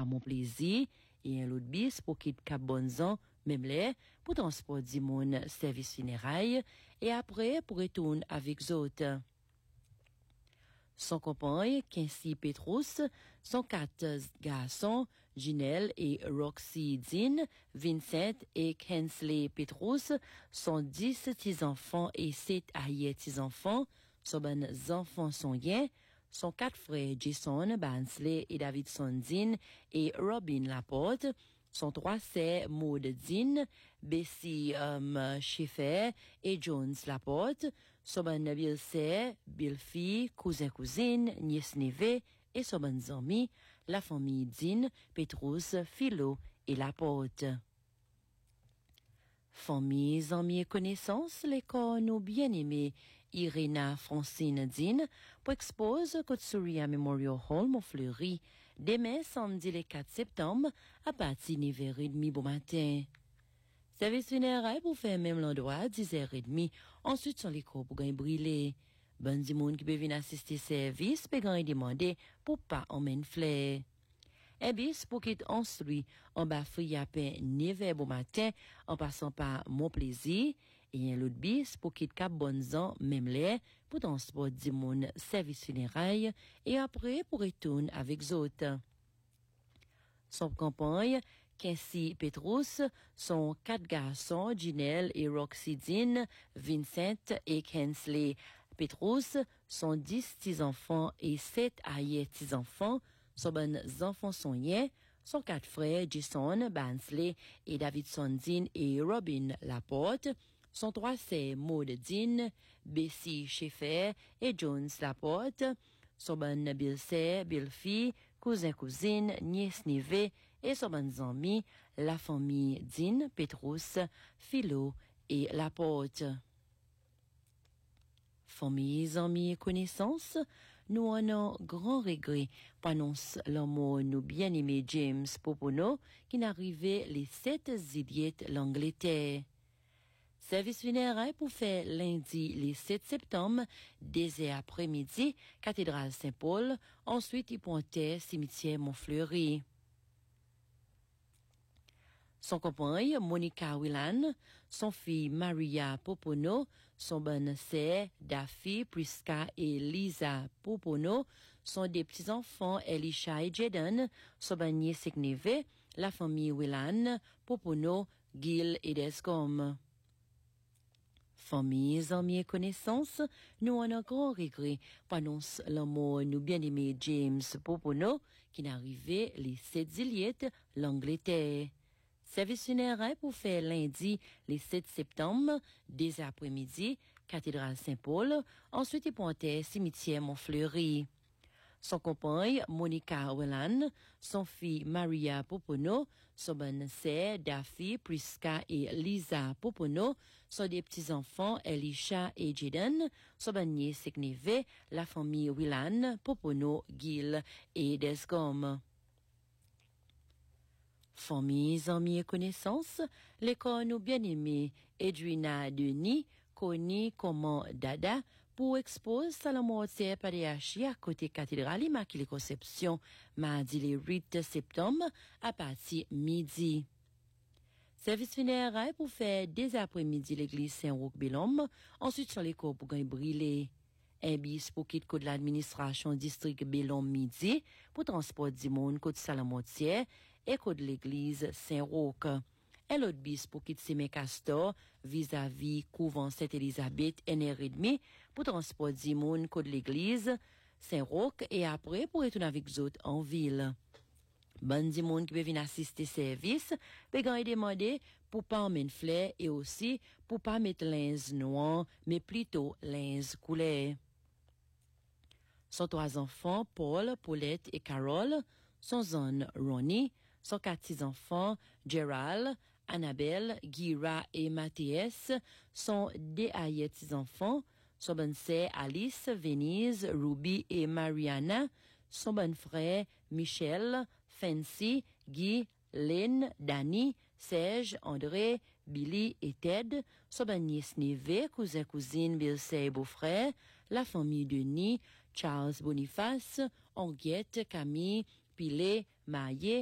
pas mon plaisir, et un l'autre bis pour qu'il cap bonzan, même les, pour transport du monde service funérailles, et après pour retourner avec autres. Son compagne, Quincy Petrus, son 4 garçons, Ginelle et Roxy Dean, Vincent et Kensley Petrus, son 10 petits-enfants et 7 arrière-petits-enfants, son bon enfants sont rien, son 4 frères Jason, Bansley et Davidson Dean et Robin Laporte, son 3 sœurs Maud Dean, Bessie Schiffer et Jones Laporte, son bon belle-sœur, belle-fille, cousin-cousine, nièce-neveu et son bon ami, la famille Dean, Petrus, Philo et Laporte. Famille, amis et connaissances, l'école nous bien-aimés Irina Francine Dean pour expose Kotsuria Memorial Hall Montfleury demain samedi le 4 septembre à partir de 9h30 bon matin. Service funéraire pour faire même l'endroit à 10h30. Ensuite, sur l'école pour gagner brûler. Bon du monde qui peut venir assister service peut gagner demander pour pas emmener flair. Et bis pour qu'il instruit en bas fouille à peine 9h bon matin en passant par mon plaisir et un l'autre bis pour qu'il cap bonzan même l'air pour transport du monde service funérailles et après pour retourner avec autres. Son campagne, Quincy Petrus, son 4 garçons, Ginelle et Roxy Dean, Vincent et Kensley Petrus, son 10 petits-enfants et 7 arrière-petits-enfants, son bon enfants sont rien, son 4 frères, Jason, Bansley et Davidson Dean et Robin Laporte, son 3 sœurs Maud Dean, Bessie Schiffer et Jones Laporte, son bon belle-sœur, belle-fille, cousin-cousine, nièce-neveu et son bon ami, la famille Dean, Petrus, Philo et Laporte. Famille, amis et connaissances, nous en avons grand regret pour annoncer l'amour nous bien-aimé James Popono qui n'arrivait les 7 juillet l'Angleterre. Service funéraire pour faire lundi les 7 septembre, dès après-midi, cathédrale Saint-Paul, ensuite il pointait cimetière Montfleury. Son compagne, Monica Willan, son fille Maria Popono, son bonne sœur Daffy, Prisca et Lisa Popono, sont des petits-enfants Elisha et Jaden, son bonne nièce et neveu, la famille Willan, Popono, Gil et Descom. Famille, amis et connaissances, nous en avons grand regret pour annoncer l'amour nous bien-aimé James Popono qui n'arrivait les 7 juillet l'Angleterre. Service funéraire pour faire lundi, les 7 septembre, dès après-midi, cathédrale Saint-Paul, ensuite il pointait cimetière Montfleury. Son compagne, Monica Wellan, son fille Maria Popono, son bonne sœur Daffy, Prisca et Lisa Popono, sont des petits-enfants Elisha et Jaden, son bonne nièce et neveu, la famille Willan, Popono, Gil et Descom. Famille, amis et connaissances, l'école nous bien-aimés, Edwina Denis, connue comme Dada, pour exposer Salomon Padeachi à côté cathédrale Immaculée Conception, mardi le 8 septembre, à partir midi. Service funéraire pour faire dès après-midi l'église Saint-Roch-Bellhomme, ensuite sur l'école pour gagner brûler. Un bis pour quitter de l'administration district Bellhomme midi, pour transport du monde côté Salamotière, et de l'église Saint-Roch. Un autre bis pour quitter Sémé Castor, vis-à-vis couvent Sainte-Élisabeth, 1h30, pour transport du monde côté l'église Saint-Roch, et après pour retourner avec les autres en ville. Bon du monde qui peut venir assister service, peut gagner demander pour pas emmener fleurs et aussi pour pas mettre linge noir, mais plutôt linge couleur. Son 3 enfants, Paul, Paulette et Carole, son zone Ronnie, son 4 petits-enfants, Gerald, Annabelle, Gira et Mathias, son des petits-enfants, son bonne sœur Alice, Venise, Ruby et Mariana, son bon frère Michel, Fancy, Guy, Lynn, Danny, Serge, André, Billy et Ted, son bon nièce neveu, cousin, cousine, belle-sœur et beau-frère, la famille Denis, Charles Boniface, Henriette, Camille, Pilet, Maillet,